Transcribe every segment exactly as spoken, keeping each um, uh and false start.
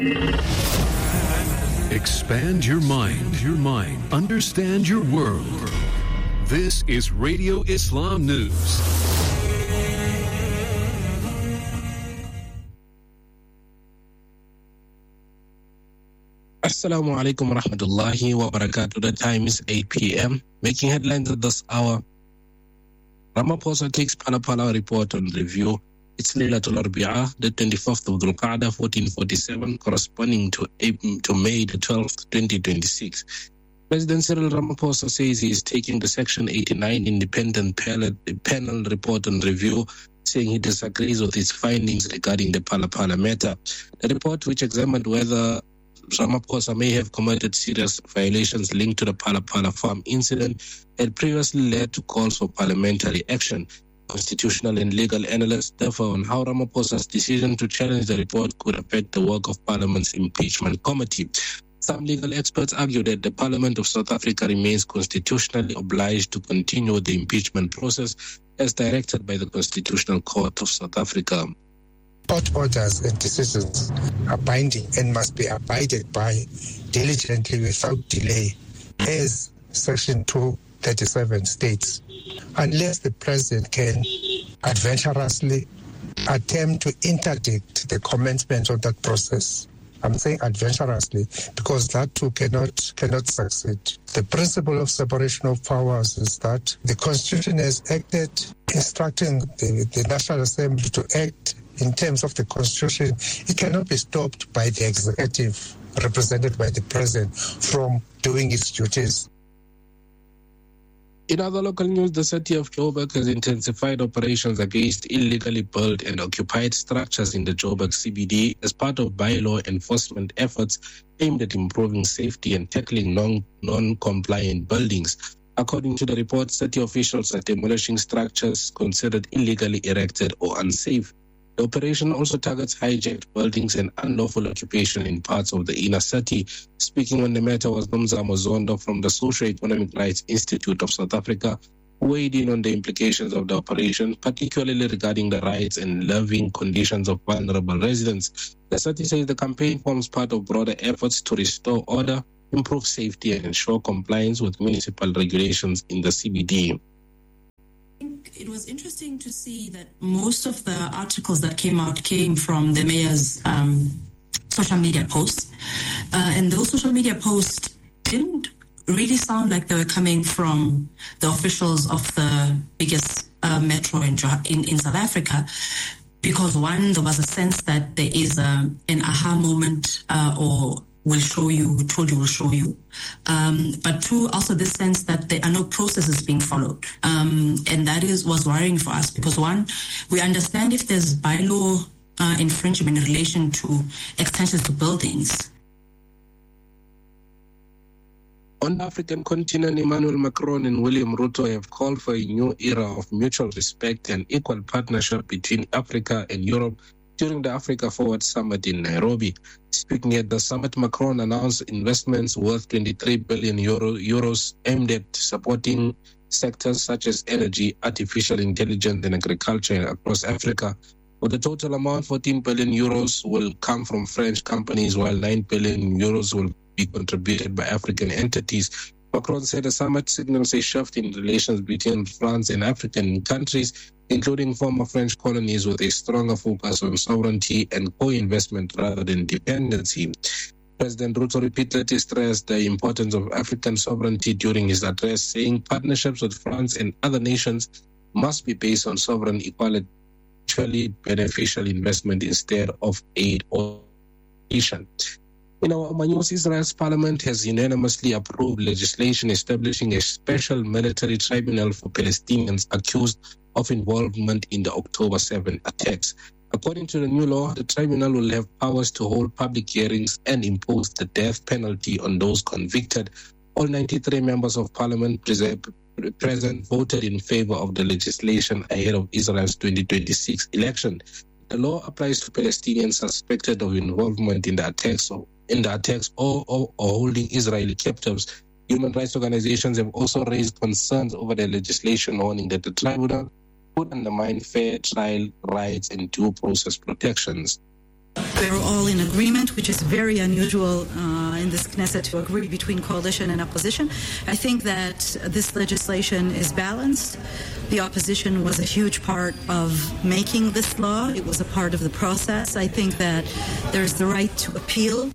Expand your mind, your mind. Understand your world. This is Radio Islam News. Assalamu alaikum wa rahmatullahi wa barakatuh. The time is eight p.m. Making headlines at this hour. Ramaphosa takes Phala Phala report on review. It's Laylatul Arbi'ah, the twenty-fifth of Dhul Qa'dah, fourteen forty-seven, corresponding to, to May the twelfth, twenty twenty-six. President Cyril Ramaphosa says he is taking the Section eighty-nine independent panel report on review, saying he disagrees with its findings regarding the Phala Phala matter. The report, which examined whether Ramaphosa may have committed serious violations linked to the Phala Phala farm incident, had previously led to calls for parliamentary action. Constitutional and legal analysts differ on how Ramaphosa's decision to challenge the report could affect the work of Parliament's impeachment committee. Some legal experts argue that the Parliament of South Africa remains constitutionally obliged to continue the impeachment process as directed by the Constitutional Court of South Africa. Court orders and decisions are binding and must be abided by diligently without delay, as Section two thirty-seven states, unless the President can adventurously attempt to interdict the commencement of that process. I'm saying adventurously because that too cannot cannot succeed. The principle of separation of powers is that the Constitution has acted instructing the, the National Assembly to act in terms of the Constitution. It cannot be stopped by the executive, represented by the President, from doing its duties. In other local news, the city of Joburg has intensified operations against illegally built and occupied structures in the Joburg C B D as part of bylaw enforcement efforts aimed at improving safety and tackling non, non-compliant buildings. According to the report, city officials are demolishing structures considered illegally erected or unsafe. The operation also targets hijacked buildings and unlawful occupation in parts of the inner city. Speaking on the matter was Nomzamo Zondo from the Socio-Economic Rights Institute of South Africa, who weighed in on the implications of the operation, particularly regarding the rights and living conditions of vulnerable residents. The city says the campaign forms part of broader efforts to restore order, improve safety, and ensure compliance with municipal regulations in the C B D. It was interesting to see that most of the articles that came out came from the mayor's um, social media posts. Uh, and those social media posts didn't really sound like they were coming from the officials of the biggest uh, metro in, in, in South Africa. Because one, there was a sense that there is a, an aha moment uh, or will show you, we told you we'll show you. Um, but two, also the sense that there are no processes being followed. Um, and that is was worrying for us because one, we understand if there's bylaw uh, infringement in relation to extensions to buildings. On the African continent, Emmanuel Macron and William Ruto have called for a new era of mutual respect and equal partnership between Africa and Europe during the Africa Forward Summit in Nairobi. Speaking at the summit, Macron announced investments worth twenty-three billion euro, euros aimed at supporting sectors such as energy, artificial intelligence, and agriculture across Africa. With the total amount, fourteen billion euros will come from French companies, while nine billion euros will be contributed by African entities. Macron said the summit signals a shift in relations between France and African countries, including former French colonies, with a stronger focus on sovereignty and co-investment rather than dependency. President Ruto repeatedly stressed the importance of African sovereignty during his address, saying partnerships with France and other nations must be based on sovereign equality, mutually beneficial investment instead of aid or aid. In our news, Israel's parliament has unanimously approved legislation establishing a special military tribunal for Palestinians accused of involvement in the October seventh attacks. According to the new law, the tribunal will have powers to hold public hearings and impose the death penalty on those convicted. All ninety-three members of parliament present, present voted in favor of the legislation ahead of Israel's twenty twenty-six election. The law applies to Palestinians suspected of involvement in the attacks or, in the attacks or, or, or holding Israeli captives. Human rights organizations have also raised concerns over the legislation, warning that the tribunal would undermine fair trial rights and due process protections. They were all in agreement, which is very unusual uh, in this Knesset to agree between coalition and opposition. I think that this legislation is balanced. The opposition was a huge part of making this law. It was a part of the process. I think that there's the right to appeal.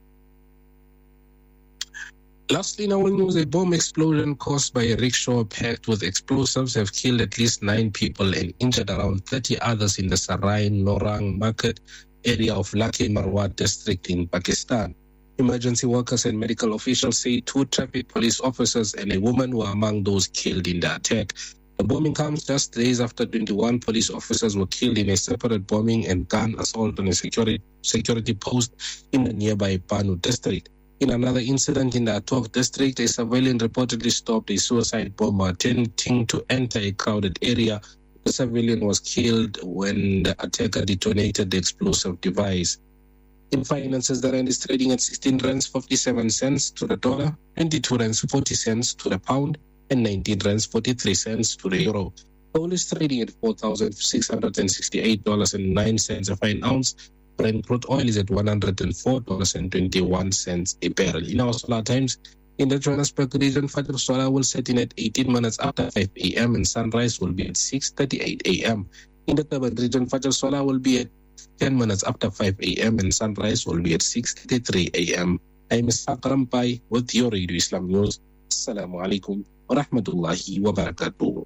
Lastly, in our news, a bomb explosion caused by a rickshaw packed with explosives have killed at least nine people and injured around thirty others in the Sarai Norang Market area of Laki Marwat district in Pakistan. Emergency workers and medical officials say two traffic police officers and a woman were among those killed in the attack. The bombing comes just days after twenty-one police officers were killed in a separate bombing and gun assault on a security, security post in the nearby Panu district. In another incident in the Attock district, a civilian reportedly stopped a suicide bomber attempting to enter a crowded area. The civilian was killed when the attacker detonated the explosive device. In finances, the rand is trading at sixteen rands fifty-seven cents to the dollar, twenty-two rands forty cents to the pound, and nineteen rands forty-three cents to the euro. Gold is trading at four thousand six hundred sixty-eight dollars and nine cents a fine ounce. Brent crude oil is at one hundred four dollars and twenty-one cents a barrel. In our solar times, in the Johannesburg region, Fajr Solar will set in at eighteen minutes after five a.m. and sunrise will be at six thirty-eight a.m. In the Durban region, Fajr Solar will be at ten minutes after five a.m. and sunrise will be at six thirty-three a.m. I'm Ishaq Rampai with your Radio Islam News. Assalamu alaikum wa rahmatullahi wa barakatuh.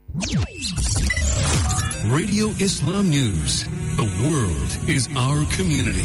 Radio Islam News. The world is our community.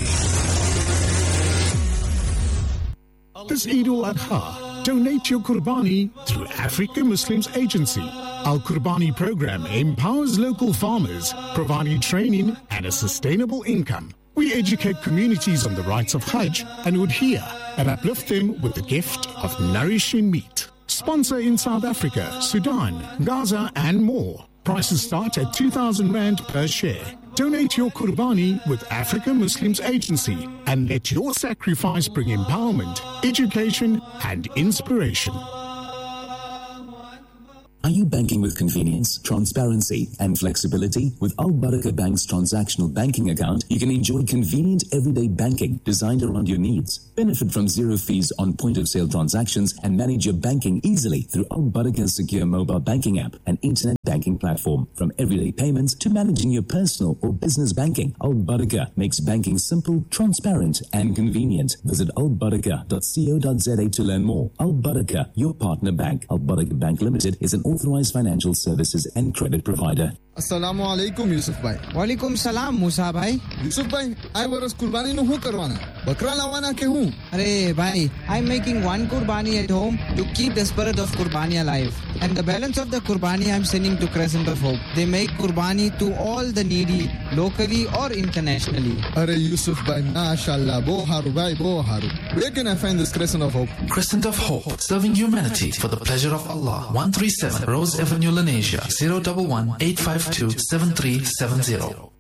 This Eid al-Adha, donate your Qurbani through Africa Muslims Agency. Our Qurbani program empowers local farmers, providing training and a sustainable income. We educate communities on the rights of Hajj and Udhiyah and uplift them with the gift of nourishing meat. Sponsor in South Africa, Sudan, Gaza and more. Prices start at two thousand rand per share. Donate your Qurbani with Africa Muslims Agency and let your sacrifice bring empowerment, education and inspiration. Are you banking with convenience, transparency, and flexibility? With Al Barakah Bank's transactional banking account, you can enjoy convenient everyday banking designed around your needs. Benefit from zero fees on point-of-sale transactions and manage your banking easily through Al Barakah's secure mobile banking app and internet banking platform. From everyday payments to managing your personal or business banking, Al Barakah makes banking simple, transparent, and convenient. Visit al barakah dot co dot za to learn more. Al Barakah, your partner bank. Al Barakah Bank Limited is an authorized financial services and credit provider. Assalamu alaikum Yusuf bhai. Walaikum salam Musa bhai. Yusuf bhai, I was Qurbani no hu karwana. Bakra lawana ke hu? Arey bhai, I'm making one Qurbani at home to keep the spirit of Qurbani alive. And the balance of the Qurbani I'm sending to Crescent of Hope. They make Qurbani to all the needy, locally or internationally. Arey Yusuf bhai, mashallah, bo haru bhai, bo haru. Where can I find this Crescent of Hope? Crescent of Hope, serving humanity for the pleasure of Allah. one thirty-seven Rose Avenue, Lenasia, zero one one, eight five two, seven three seven zero.